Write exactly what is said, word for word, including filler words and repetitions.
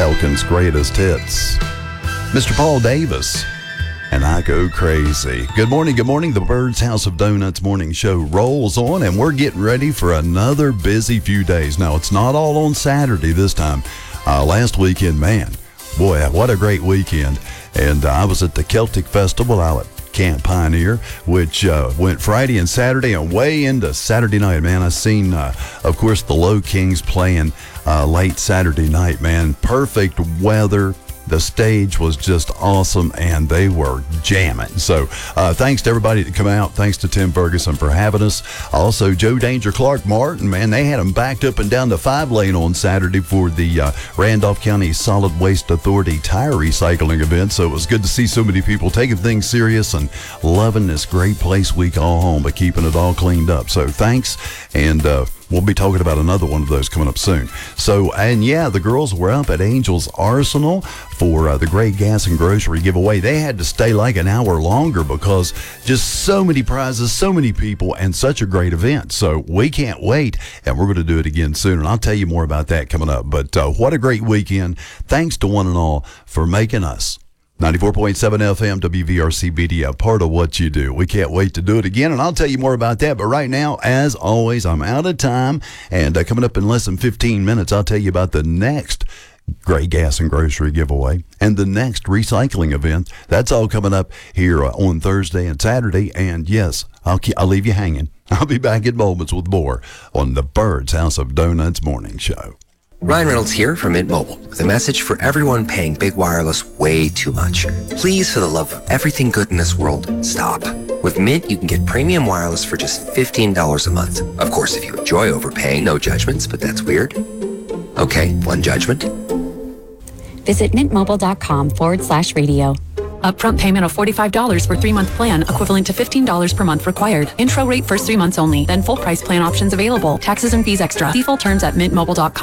Elkin's Greatest Hits. Mister Paul Davis, and I Go Crazy. Good morning, good morning. The Bird's House of Donuts morning show rolls on, and we're getting ready for another busy few days. Now, it's not all on Saturday this time. Uh, last weekend, man, boy, what a great weekend. And uh, I was at the Celtic Festival out at Camp Pioneer, which uh, went Friday and Saturday and way into Saturday night, man. I seen, uh, of course, the Low Kings playing uh, late Saturday night, man. Perfect weather. The stage was just awesome, and they were jamming. So uh, thanks to everybody that come out. Thanks to Tim Ferguson for having us. Also, Joe Danger Clark Martin, man, they had them backed up and down the five lane on Saturday for the uh, Randolph County Solid Waste Authority tire recycling event. So it was good to see so many people taking things serious and loving this great place we call home, but keeping it all cleaned up. So thanks, and uh, we'll be talking about another one of those coming up soon. So, and yeah, the girls were up at Angels Arsenal for uh, the Great Gas and Grocery giveaway. They had to stay like an hour longer because just so many prizes, so many people, and such a great event. So we can't wait, and we're going to do it again soon. And I'll tell you more about that coming up. But uh, what a great weekend. Thanks to one and all for making us ninety-four point seven F M W V R C Media, part of what you do. We can't wait to do it again, and I'll tell you more about that. But right now, as always, I'm out of time, and uh, coming up in less than fifteen minutes, I'll tell you about the next Great Gas and Grocery giveaway and the next recycling event. That's all coming up here uh, on Thursday and Saturday. And yes, I'll, keep, I'll leave you hanging. I'll be back in moments with more on the Bird's House of Donuts morning show. Ryan Reynolds here from Mint Mobile with a message for everyone paying big wireless way too much. Please, for the love of everything good in this world, stop. With Mint, you can get premium wireless for just fifteen dollars a month. Of course, if you enjoy overpaying, no judgments, but that's weird. Okay, one judgment. Visit mintmobile.com forward slash radio. Upfront payment of forty-five dollars for three-month plan, equivalent to fifteen dollars per month required. Intro rate first three months only, then full price plan options available. Taxes and fees extra. See full terms at mint mobile dot com.